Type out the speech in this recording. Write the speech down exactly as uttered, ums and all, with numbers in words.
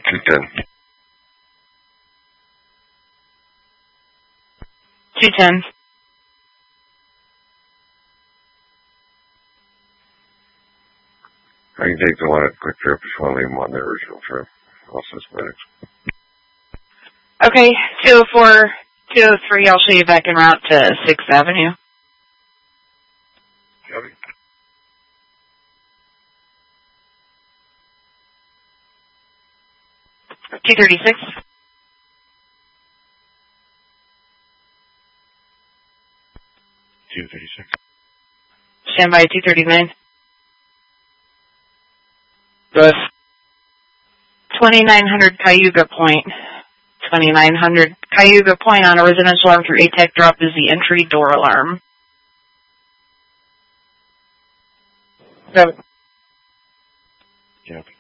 two ten. two ten. I can take the one at Quick Trip. Just want to leave them on the original trip. All suspects. Okay, two oh four, two oh three, I'll show you back en route to sixth Avenue. Copy. two thirty-six. two thirty-six. Stand by at two thirty-nine. Good. twenty-nine hundred Cayuga Point. twenty-nine hundred Cayuga Point on a residential arm through A TEC drop is the entry door alarm. Good. Copy.